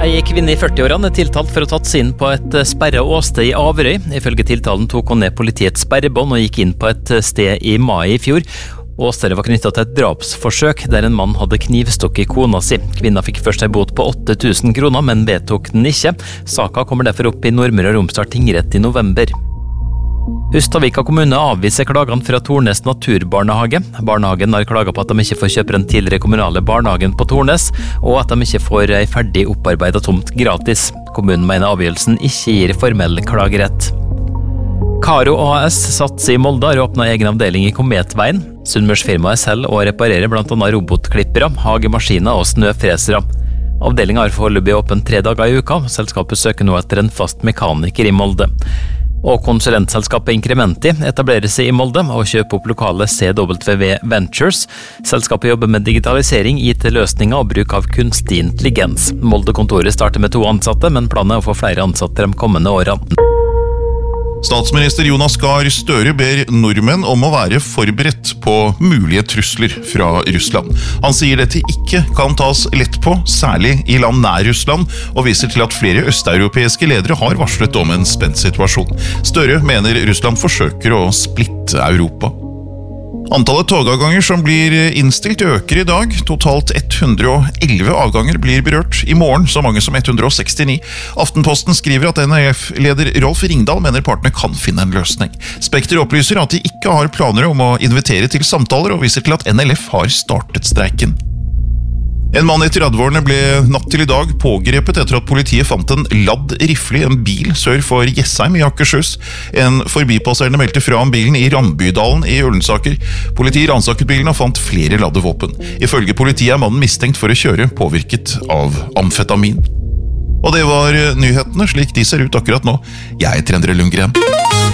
Ei kvinne i 40-årene tiltalt for å ha tatt seg inn på et sperret åsted i Averøy. Ifølge tiltalen tok hun ned politiets sperrebånd og gikk inn på et sted i mai i fjor. Åstedet var knyttet til et drapsforsøk der en mann hadde knivstukket kona si. Kvinna fikk først en bot på 8 000 kroner, men vedtok den ikke. Saka kommer derfor opp i Nordmøre og Romsdal tingrett i november. Hustadvika kommune avviser klagene fra Tornes naturbarnehage. Barnehagen har klaget på at de ikke får kjøpe den tidligere kommunale barnehagen på Tornes, og at de ikke får ei ferdig opparbeidet tomt gratis. Kommunen mener avgjørelsen ikke gir formell klagerett. Karo AS satser i Molde har åpnet egen avdeling i Kometveien. Sunnmørsfirmaet selger og reparerer blant annet robotklippere, hagemaskiner og snøfresere. Avdelingen har foreløpig åpent 3 dager i uka. Selskapet søker nå etter en fast mekaniker i Molde. Og konsulentselskapet Incrementi etablerer seg i Molde og kjøper opp lokale CW Ventures. Selskapet jobber med digitalisering, IT-løsninger og bruk av kunstig intelligens. Molde-kontoret starter med 2 ansatte, men planen er å få flere ansatte de kommende årene. Statsminister Jonas Gahr Støre ber nordmenn om å være forberedt på mulige trusler fra Russland. Han sier dette ikke kan tas lett på, særlig i land nær Russland, og viser til at flere østeuropeiske ledere har varslet om en spent situasjon. Støre mener Russland forsøker å splitte Europa. Antallet togavganger som blir innstilt øker i dag. Totalt 111 avganger blir berørt. I morgen så mange som 169. Aftenposten skriver at NRF-leder Rolf Ringdal mener partene kan finne en løsning. Spekter opplyser at de ikke har planer om å invitere til samtaler, og viser til at NLF har startet streiken. En mann i 30-årene ble natt til i dag pågrepet etter at politiet fant en ladd rifle i en bil sør for Jessheim i Akershus. En forbipasserende meldte fra om bilen i Rambydalen i Ullensaker. Politiet ransaket bilen og fant flere ladde våpen. Ifølge politiet er mannen mistenkt for å kjøre påvirket av amfetamin. Og det var nyhetene slik de ser ut akkurat nå. Jeg heter Endre Lundgren.